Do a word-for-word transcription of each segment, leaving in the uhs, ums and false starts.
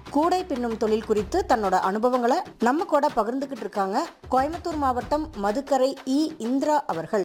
கூடை பின்னும் தொழில் குறித்து தன்னோட அனுபவங்களை நம்ம கூட பகிர்ந்துகிட்டு இருக்காங்க கோயம்புத்தூர் மாவட்டம் மதுக்கரை இ இந்திரா அவர்கள்.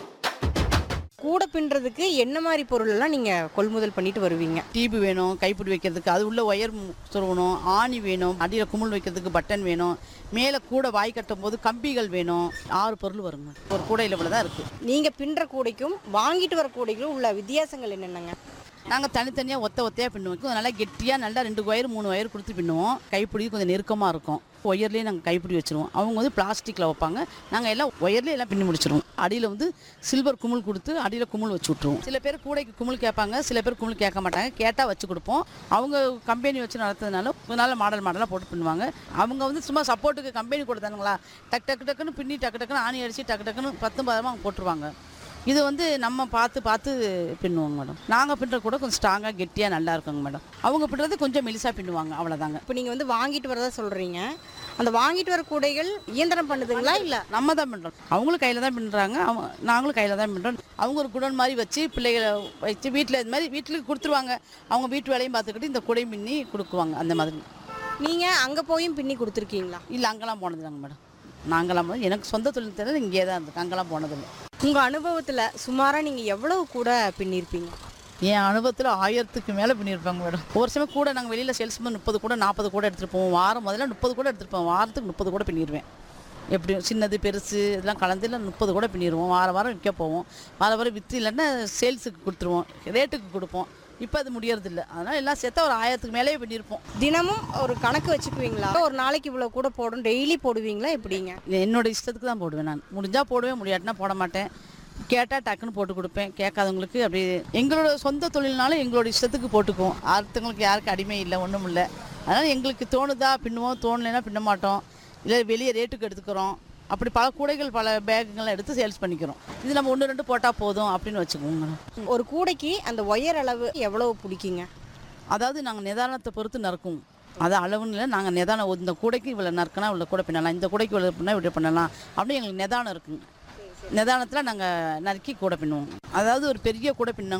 கூடை பின்னுறதுக்கு என்ன மாதிரி பொருள் எல்லாம் நீங்க கொள்முதல் பண்ணிட்டு வருவீங்க? டியூப் வேணும், கைப்பிடி வைக்கிறதுக்கு, அது உள்ள ஒயர் சொருகணும், ஆணி வேணும், அடியில் குமிழ் வைக்கிறதுக்கு பட்டன் வேணும், மேலே கூடை வாய் கட்டும் போது கம்பிகள் வேணும். ஆறு பொருள் வருங்க ஒரு கூடையில். இவ்வளோ தான் இருக்குது. நீங்க பின்னுற கூடைக்கும் வாங்கிட்டு வர கூடைக்கும் உள்ள வித்தியாசங்கள் என்னென்னங்க? நாங்கள் தனித்தனியாக ஒத்த ஒத்தையாக பின்னுவோம். நல்லா கெட்டியாக நல்லா ரெண்டு ஒயர் மூணு ஒயர் கொடுத்து பின்னுவோம். கைப்பிடி கொஞ்சம் நெருக்கமாக இருக்கும். ஒயர்லேயே நாங்கள் கைப்பிடி வச்சுருவோம். அவங்க வந்து பிளாஸ்டிக்கில் வைப்பாங்க. நாங்கள் எல்லாம் ஒயர்லேயே எல்லாம் பின்னி முடிச்சிடுவோம். அடியில் வந்து சில்வர் குமிழ் கொடுத்து அடியில் குமிழ் வச்சு விட்ருவோம். சில பேர் கூடைக்கு குமிழ் கேட்பாங்க, சில பேர் குமிழ் கேட்க மாட்டாங்க. கேட்டால் வச்சு கொடுப்போம். அவங்க கம்பெனி வச்சு நடத்துறதுனால நல்ல மாடல் மாடலாக போட்டு பின்னுவாங்க. அவங்க வந்து சும்மா சப்போர்ட்டுக்கு கம்பெனி கொடுத்தானுங்களா, டக்கு டக்கு டக்குன்னு பின்னி டக்கு டக்குன்னு ஆணி அடித்து டக்கு டக்குன்னு பத்து பதமாக அவங்க போட்டுருவாங்க. இது வந்து நம்ம பார்த்து பார்த்து பின்னுவோங்க மேடம். நாங்கள் பின்னுற கூட கொஞ்சம் ஸ்ட்ராங்காக கெட்டியாக நல்லா இருக்குங்க மேடம். அவங்க பின்னுறது கொஞ்சம் மெலிசாக பின்னுவாங்க, அவ்வளோதாங்க. இப்போ நீங்கள் வந்து வாங்கிட்டு வரதா சொல்கிறீங்க. அந்த வாங்கிட்டு வர கூடைகள் இயந்திரம் பண்ணுதுங்களா இல்லை நம்ம தான் பின்னுறோம்? அவங்களும் கையில் தான் பின்னுறாங்க, அவங்க நாங்களும் கையில் தான் பின்னுறோம். அவங்க ஒரு குடன் மாதிரி வச்சு பிள்ளைகளை வச்சு வீட்டில் இது மாதிரி வீட்டுக்கு கொடுத்துருவாங்க. அவங்க வீட்டு வேலையும் பார்த்துக்கிட்டு இந்த குடையும் பின்னி கொடுக்குவாங்க. அந்த மாதிரி. நீங்கள் அங்கே போயும் பின்னி கொடுத்துருக்கீங்களா? இல்லை, அங்கெல்லாம் போனதில்லைங்க மேடம். நாங்களாம் எனக்கு சொந்த தொழில் தெரியல, இங்கே தான் இருந்துருக்கு. அங்கெல்லாம் போனதில்லை. உங்கள் அனுபவத்தில் சுமாராக நீங்கள் எவ்வளவு கூட பின்னிருப்பீங்க? என் அனுபவத்தில் ஆயிரத்துக்கு மேலே பண்ணியிருப்பாங்க மேடம். ஒரு சமயம் கூட நாங்கள் வெளியில் சேல்ஸ்மேன் முப்பது கூட நாற்பது கூட எடுத்துகிட்டு போவோம். வாரம் முதல்ல முப்பது கூட எடுத்துகிட்டு போவோம். வாரத்துக்கு முப்பது கூட பின்னிடுவேன். எப்படியும் சின்னது பெருசு இதெல்லாம் கலந்து இல்லை முப்பது கூட பின்னிடுவோம். வாரம் வாரம் விற்க போவோம். வாரம் வாரம் விற்று இல்லைன்னா சேல்ஸுக்கு கொடுத்துருவோம், ரேட்டுக்கு கொடுப்போம். இப்போ அது முடியறதில்லை. அதனால் எல்லாம் சேர்த்தா ஒரு ஆயிரத்துக்கு மேலேயே பண்ணியிருப்போம். தினமும் ஒரு கணக்கு வச்சுக்குவீங்களா? ஒரு நாளைக்கு இவ்வளோ கூட போடும் டெய்லி போடுவீங்களா எப்படிங்க? என்னோட இஷ்டத்துக்கு தான் போடுவேன். நான் முடிஞ்சால் போடுவேன், முடியாட்டினா போட மாட்டேன். கேட்டால் டக்குன்னு போட்டு கொடுப்பேன், கேட்காதவங்களுக்கு அப்படி. எங்களோட சொந்த தொழில்னாலும் எங்களோட இஷ்டத்துக்கு போட்டுக்குவோம். அடுத்தவங்களுக்கு யாருக்கு அடிமை இல்லை, ஒன்றும் இல்லை. அதனால் எங்களுக்கு தோணுதா பின்னுவோம், தோணலைன்னா பின்ன மாட்டோம். இல்லை வெளியே ரேட்டுக்கு எடுத்துக்கிறோம். அப்படி பல கூடைகள் பல பேக்குங்கள்லாம் எடுத்து சேல்ஸ் பண்ணிக்கிறோம். இது நம்ம ஒன்று ரெண்டு போட்டால் போதும் அப்படின்னு வச்சுக்கோங்க. ஒரு கூடைக்கு அந்த ஒயர் அளவு எவ்வளவு பிடிக்குங்க? அதாவது நாங்கள் நிதானத்தை பொறுத்து நறுக்குவோம். அது அளவுன்னு இல்லை, நாங்கள் நிதானம் இந்த கூடைக்கு இவ்வளோ நறுக்கினா இவ்வளோ கூட பின்னலாம், இந்த கூடைக்கு இவ்வளோ பின்னா இப்படி பண்ணலாம் அப்படின்னு எங்களுக்கு நிதானம் இருக்குங்க. நிதானத்தில் நாங்கள் நறுக்கி கூடை பின்னுவோம். அதாவது ஒரு பெரிய கூடை பின்ன